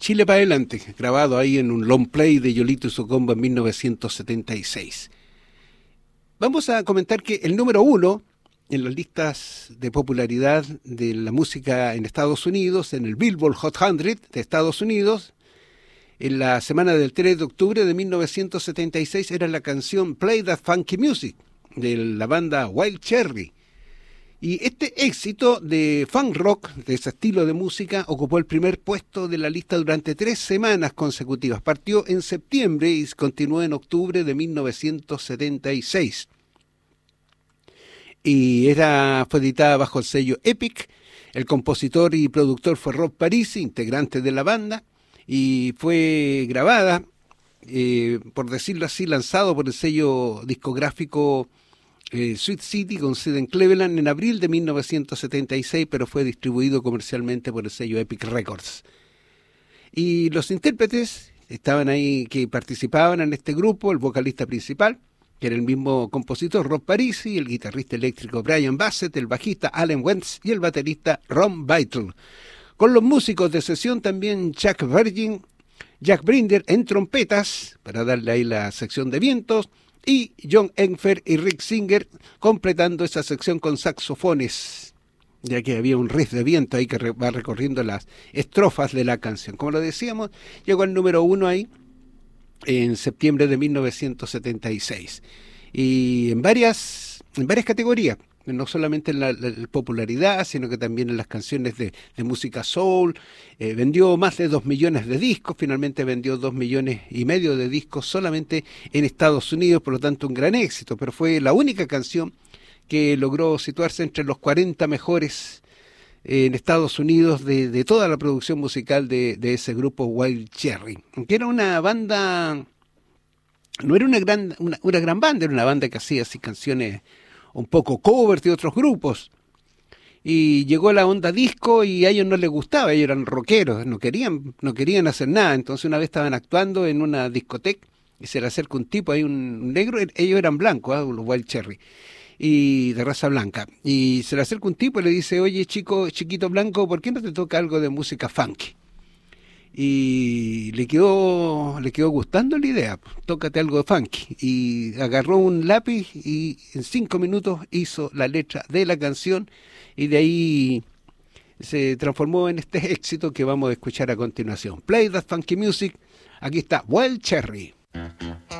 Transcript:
Chile para adelante, grabado ahí en un long play de Yolito y su combo en 1976. Vamos a comentar que el número 1 en las listas de popularidad de la música en Estados Unidos, en el Billboard Hot 100 de Estados Unidos, en la semana del 3 de octubre de 1976, era la canción Play That Funky Music de la banda Wild Cherry. Y este éxito de funk rock, de ese estilo de música, ocupó el primer puesto de la lista durante 3 semanas consecutivas. Partió en septiembre y continuó en octubre de 1976. Y fue editada bajo el sello Epic. El compositor y productor fue Rob Parisi, integrante de la banda, y fue grabada, por decirlo así, lanzado por el sello discográfico Sweet City con sede en Cleveland en abril de 1976, pero fue distribuido comercialmente por el sello Epic Records. Y los intérpretes estaban ahí, que participaban en este grupo: el vocalista principal, que era el mismo compositor, Rob Parisi, el guitarrista eléctrico Brian Bassett, el bajista Alan Wentz y el baterista Ron Vital. Con los músicos de sesión también Chuck Virgin, Jack Brinder en trompetas, para darle ahí la sección de vientos, y John Enfer y Rick Singer completando esa sección con saxofones, ya que había un riff de viento ahí que va recorriendo las estrofas de la canción. Como lo decíamos, llegó al número 1 ahí en septiembre de 1976, y en varias categorías, no solamente en la popularidad, sino que también en las canciones de música soul. Vendió más de 2 millones de discos, finalmente vendió 2,5 millones de discos solamente en Estados Unidos, por lo tanto un gran éxito, pero fue la única canción que logró situarse entre los 40 mejores en Estados Unidos de toda la producción musical de ese grupo Wild Cherry, que era una banda, no era una gran banda, era una banda que hacía así canciones un poco covers de otros grupos, y llegó la onda disco y a ellos no les gustaba, ellos eran rockeros, no querían hacer nada. Entonces una vez estaban actuando en una discoteca y se le acerca un tipo ahí, un negro, ellos eran blancos, los Wild Cherry, y de raza blanca, y se le acerca un tipo y le dice: oye, chiquito blanco, ¿por qué no te toca algo de música funky? Y le quedó gustando la idea: tócate algo de funky. Y agarró un lápiz y en 5 minutos hizo la letra de la canción, y de ahí se transformó en este éxito que vamos a escuchar a continuación. Play That Funky Music. Aquí está Wild Cherry.